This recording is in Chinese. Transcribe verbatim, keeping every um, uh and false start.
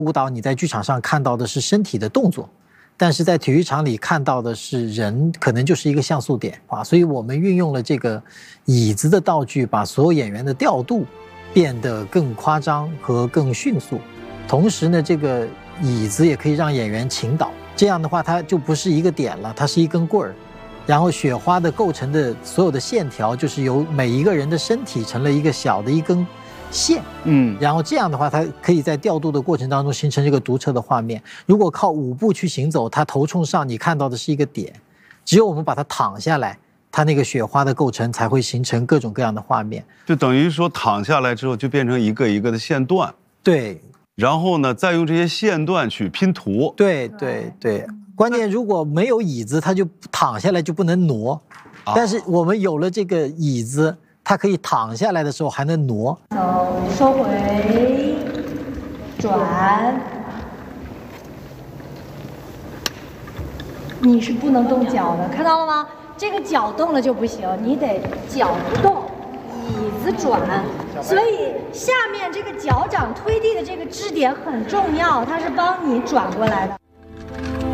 舞蹈你在剧场上看到的是身体的动作，但是在体育场里看到的是人，可能就是一个像素点啊。所以我们运用了这个椅子的道具，把所有演员的调度变得更夸张和更迅速。同时呢，这个椅子也可以让演员倾倒，这样的话它就不是一个点了，它是一根棍儿。然后雪花的构成的所有的线条，就是由每一个人的身体成了一个小的一根线，嗯，然后这样的话，它可以在调度的过程当中形成这个独特的画面。如果靠舞步去行走，它头冲上，你看到的是一个点；只有我们把它躺下来，它那个雪花的构成才会形成各种各样的画面。 就等于说躺下来之后，就变成一个一个的线段。 对。 然后呢，再用这些线段去拼图。 对对对。关键如果没有椅子，它就躺下来就不能挪。但是我们有了这个椅子，它可以躺下来的时候还能挪。 走，收回，转。你是不能动脚的，看到了吗？这个脚动了就不行，你得脚不动，椅子转。所以下面这个脚掌推地的这个支点很重要，它是帮你转过来的。